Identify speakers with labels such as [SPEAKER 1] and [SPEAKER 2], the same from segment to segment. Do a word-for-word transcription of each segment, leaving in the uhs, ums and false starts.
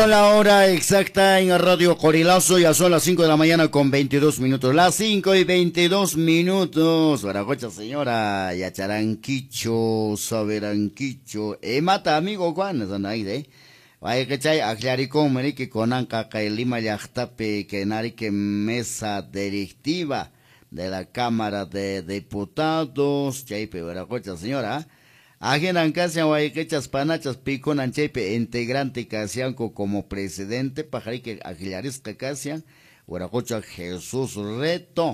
[SPEAKER 1] La hora exacta en Radio Corilazo, ya son las cinco de la mañana con veintidós minutos. Las cinco y veintidós minutos. Baracocha, señora, Yacharanquicho, Saberanquicho. E mata, amigo, Juan, es ahí, ¿eh? Vaya que chay, aclaricón, que con anca, que lima yachtape, que nari que mesa directiva de la Cámara de Diputados. Chaype, Baracocha, señora. Ajenan Casian Guayquechas Panachas Picon Anchepe, integrante Casianco como presidente, Pajarique Aguilarisca Casian, Huaracocha Jesús Reto,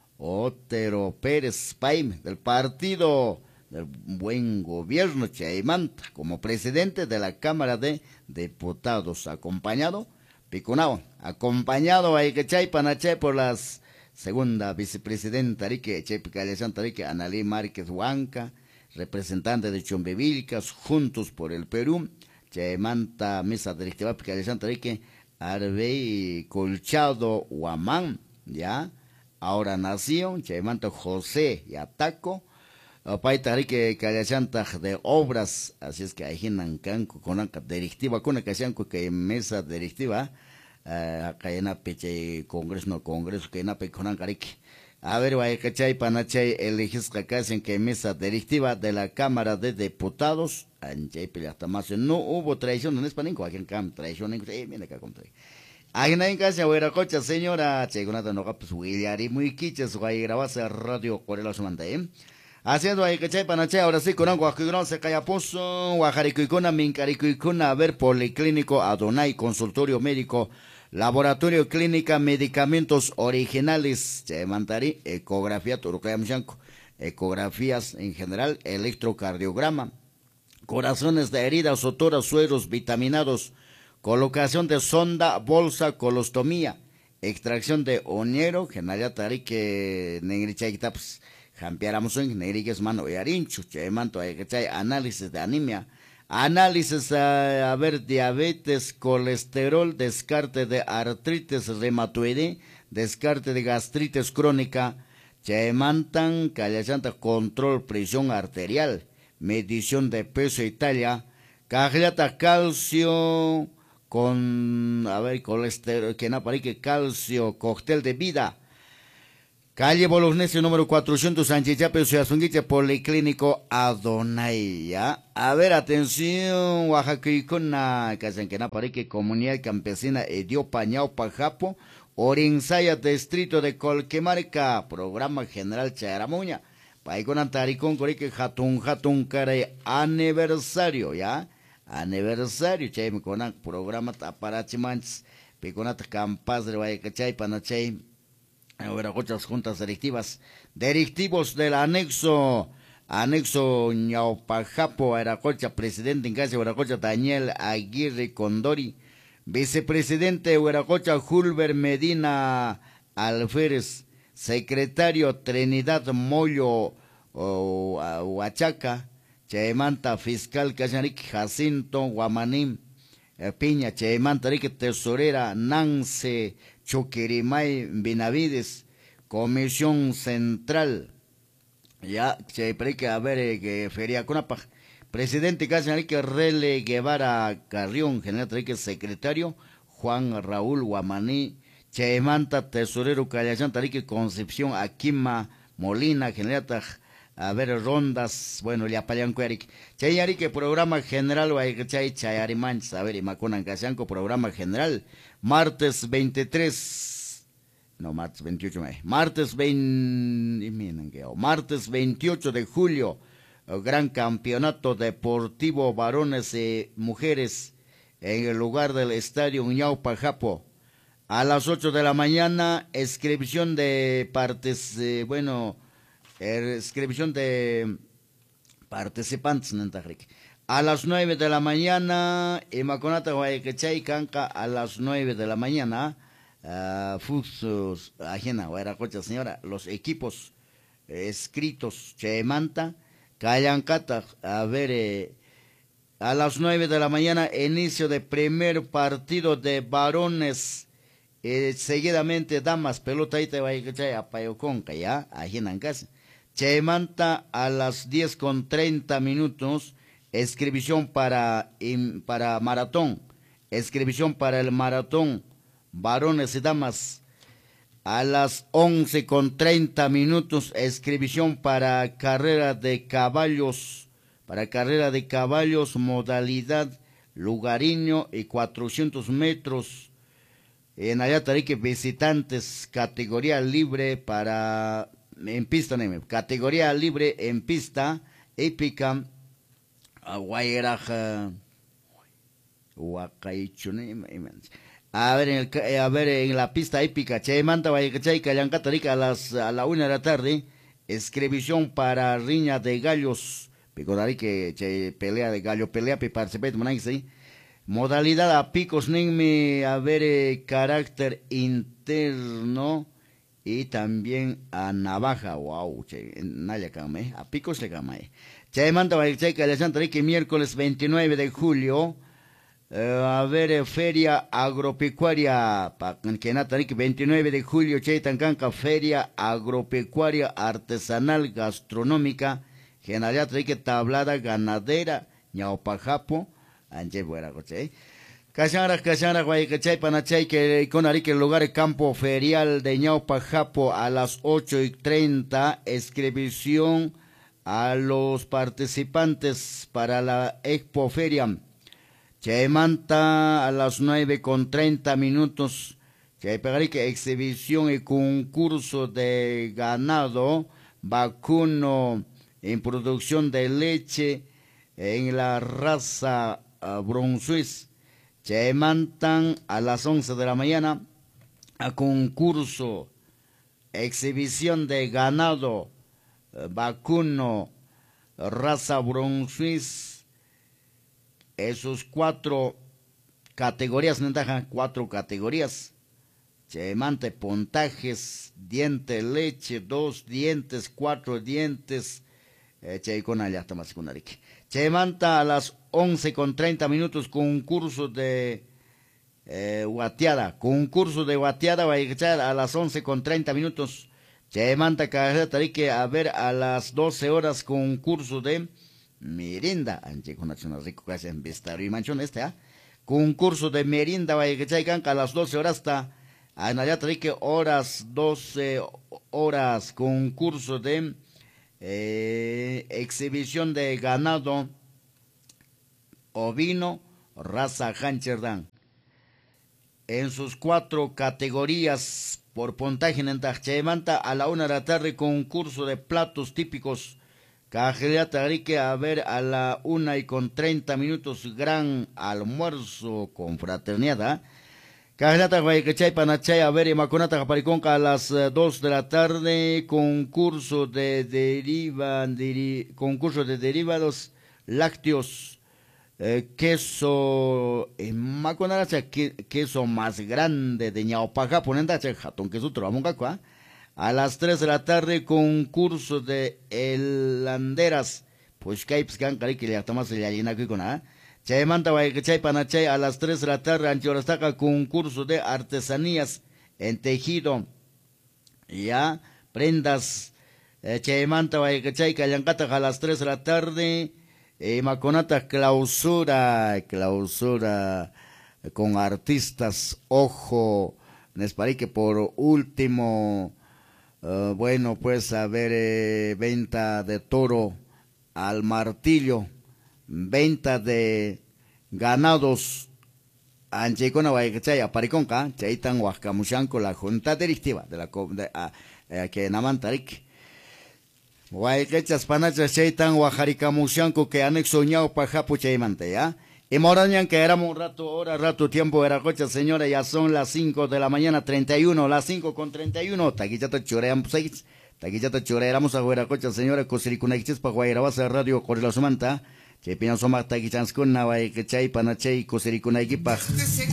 [SPEAKER 1] Otero Pérez Paim, del Partido del Buen Gobierno Chaimanta, como presidente de la Cámara de Diputados, acompañado, Piconao, acompañado a Iquechay Panachay por las segunda vicepresidenta Rique Chepe Calesanta Rique Analí Márquez Huanca, representante de Chombevilcas, Juntos por el Perú, Chaimanta Mesa Directiva Pica de Santa Rique, Arbey Colchado Huamán, ya, ahora Nación, Chaimanta José Yataco, Paita Rique Callasanta de Obras, así es que hay en Canco con la directiva, con la Casanco que Mesa Directiva, acá en Apeche Congreso, no Congreso, que en Apeche con Ancarique. A ver, vaya cachay, panachay, elegis en que mesa directiva de la Cámara de Diputados, anjay peleastamacio, no hubo traición en español, aquí en cam, traición en, eh, viene acá con traición. Aquí en casa, güera cocha, señora, chegonata no capes, Williari, muy quiches, guay, grabase radio Corela Sumanda, eh. Haciendo vaya cachay, panachay, ahora sí, con agua, que no se calla pozo, guajaricuicuna, mincaricuicuna, a ver, policlínico, Adonai, consultorio médico, Laboratorio Clínica Medicamentos Originales, Chemantari, Ecografía, Turucayamchanco, ecografías en general, electrocardiograma, corazones de heridas, sotoras, sueros, vitaminados, colocación de sonda, bolsa, colostomía, extracción de oñero, generatari que negrichaitaps, jampiáramos en negriques mano y arincho, chemanto, análisis de anemia, análisis, a, a ver, diabetes, colesterol, descarte de artritis reumatoide, descarte de gastritis crónica, chemantan, callachanta, control, presión arterial, medición de peso y talla, cajlata, calcio, con, a ver, colesterol, que no aparece, calcio, cóctel de vida, calle Bolognesio número cuatrocientos, Sanchichape, Suazunguiche, Policlínico Adonai, ¿ya? A ver, atención, Oaxaca, Casanquena, Parique, Comunidad Campesina, Edio Pañao, Pajapo, Orinsaya, Distrito de Colquemarca, Programa General Charamuña, Paicon Taricón, Corique, Jatun, Jatun, Caray, aniversario, ¿ya? Aniversario, Chay, Meconac, Programa Taparachimanch, Piconat, Campas de Guayacachay, Panachay, Hueracochas, juntas directivas, directivos del anexo, anexo Ñaupajapo, Hueracocha, presidente en casa Hueracocha, Daniel Aguirre Condori, vicepresidente Hueracocha, Julber Medina Alférez, secretario Trinidad Moyo Huachaca, Chaimanta, fiscal Cacharik Jacinto Guamanim, Piña, Chaimanta, tesorera Nance Choquirimay Benavides, Comisión Central, ya, se que a ver, eh, que Feria Conapaj, presidente Casanarique Rele Guevara Carrión, general Tarique secretario, Juan Raúl Guamaní, Chaimanta, tesorero Callachán Tarique Concepción Aquima Molina, general a ver, rondas, bueno, ya payan Eric. Chayarique, programa general, Chay Chayarimán, a ver, y Maconan Casanco, programa general, martes veintitrés, no, martes veintiocho, martes veinte, martes veintiocho de julio, gran campeonato deportivo varones y mujeres en el lugar del estadio Ñaupajapo. A las ocho de la mañana, inscripción de partes, eh, bueno, inscripción de participantes, a las nueve de la mañana, Imaconata Guayquechay Canca, a las nueve de la mañana, uh, Fusos, ajena, Guayracocha, señora, los equipos eh, escritos, Chemanta, Callancata, a ver, eh, a las nueve de la mañana, inicio de primer partido de varones, eh, seguidamente damas, pelota y te Guayquechay, Apayoconca, ya, ajena en casa. Chemanta a las diez con treinta minutos, inscripción para, in, para maratón, inscripción para el maratón, varones y damas. A las once con treinta minutos, inscripción para carrera de caballos, para carrera de caballos, modalidad lugareño y cuatrocientos metros. En Ayatarique, visitantes, categoría libre para, en pista, categoría libre en pista, épica, Guayaraja, Huacaichune, A ver, en el, a ver, en la pista épica, Chaymanta, Guayacachay, Callancatarica, a las, a la una de la tarde, inscripción para riña de gallos, Picodarique, che, pelea de gallo, pelea, participate, manangse, modalidad a picos, ningme, a ver, eh, carácter interno, y también a navaja, wow, che, naya cama, a picos le cama, Chaymanta, Guayacachay, Callancatarica, miércoles veintinueve de julio, Uh, a ver, eh, feria agropecuaria, que veintinueve de julio, Chaitancanca, feria agropecuaria artesanal gastronómica, general que tablada ganadera, ñaupajapo, anje buena coche. Cachara, cachara, guaycachay, panachay, que con arique el lugar de campo ferial de ñaupajapo a las ocho y treinta, inscripción a los participantes para la expoferia. Chaymanta a las nueve con treinta minutos, Chaypegarique, exhibición y concurso de ganado vacuno en producción de leche en la raza uh, Brunswick. Chaymantan a las once de la mañana a concurso, exhibición de ganado uh, vacuno raza Brunswick. Esos cuatro categorías, ventaja, cuatro categorías. Chemante, puntajes, diente, leche, dos dientes, cuatro dientes. Cheicona ya está más con Arique. Chemanta a las once con treinta minutos, concurso de eh, guateada. Concurso de guateada va a echar a las once con treinta minutos. Chemanta carrera Tarique a ver a las doce horas, concurso de merienda, anche con nacional rico casi en Vestario y Manchón este, ¿ah? Concurso de merienda, vaya que chaicanca a las doce horas hasta, en Ayatrique horas, doce horas, concurso de eh, exhibición de ganado ovino, raza Hancherdán. En sus cuatro categorías por puntaje en Chaymanta a la una de la tarde, concurso de platos típicos. Cajería Tarique a ver a la una y con treinta minutos, gran almuerzo con fraternidad. Cajería Guayacachay, Panachay a ver y Maconata Japariconca a las uh, dos de la tarde, concurso de deriva, deri, concurso de derivados lácteos, eh, queso, en Maconaracha, que, queso más grande de Ñaupaja, ponendacha, jatón queso troamongacoa. A las tres de la tarde, concurso de helanderas. Pues que hay pescan cari que le atamos el allina aquí con a. Chaymanta Guayacachay, Panachay, a las tres de la tarde, Anchiorastaca, concurso de artesanías en tejido. Ya, prendas. Eh, Chaymanta Guayacachay, Callancata, a las tres de la tarde. Eh, Maconata, clausura, clausura eh, con artistas. Ojo, Nesparique por último. Uh, bueno, pues a ver, eh, venta de toro al martillo, venta de ganados, Anchecona Guayacachay, Apariconca, Chaitan Huascamuchanco, la junta directiva de la de, uh, eh, que Namantarik. Guayacachas Panachas, Chaitan Huajaricamuchanco, que anexo Ñaupa Japu Chaymante, ¿ya? Y Morañan, que éramos un rato, hora, rato, tiempo, era cocha, señora, ya son las cinco de la mañana, treinta y uno, las cinco con treinta y uno, taquillata choreamos seis, taquillata choreamos a guera cocha, señora, cosiricunaquiches pa guairabasa radio, correla sumanta, que pienso más taquichanskuna, guay, que chay, panachay, cosiricunaquipa.